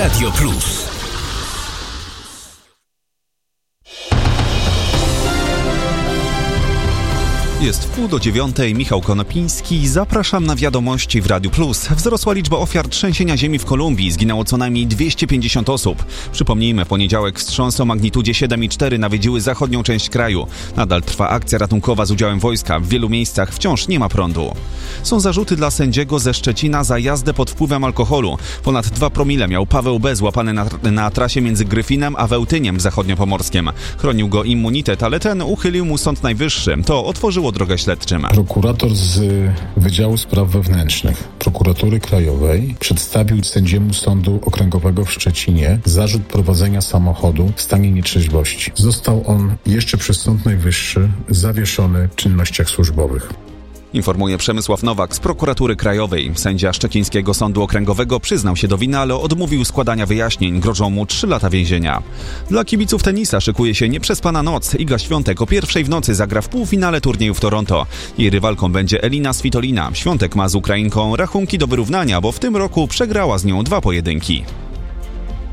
Radio Plus. Jest 8:30, Michał Konopiński. Zapraszam na wiadomości w Radiu Plus. Wzrosła liczba ofiar trzęsienia ziemi w Kolumbii. Zginęło co najmniej 250 osób. Przypomnijmy, w poniedziałek wstrząsy o magnitudzie 7,4 nawiedziły zachodnią część kraju. Nadal trwa akcja ratunkowa z udziałem wojska. W wielu miejscach wciąż nie ma prądu. Są zarzuty dla sędziego ze Szczecina za jazdę pod wpływem alkoholu. Ponad 2 promile miał Paweł B. złapany na trasie między Gryfinem a Wełtyniem w Zachodniopomorskiem. Chronił go immunitet, ale ten uchylił mu Sąd Najwyższy. To otworzyło drogę śledczym. Prokurator z Wydziału Spraw Wewnętrznych Prokuratury Krajowej przedstawił sędziemu Sądu Okręgowego w Szczecinie zarzut prowadzenia samochodu w stanie nietrzeźwości. Został on jeszcze przez Sąd Najwyższy zawieszony w czynnościach służbowych. Informuje Przemysław Nowak z Prokuratury Krajowej. Sędzia Szczecińskiego Sądu Okręgowego przyznał się do winy, ale odmówił składania wyjaśnień. Grożą mu 3 lata więzienia. Dla kibiców tenisa szykuje się nieprzespana noc. Iga Świątek o 1:00 w nocy zagra w półfinale turnieju w Toronto. Jej rywalką będzie Elina Svitolina. Świątek ma z Ukrainką rachunki do wyrównania, bo w tym roku przegrała z nią 2 pojedynki.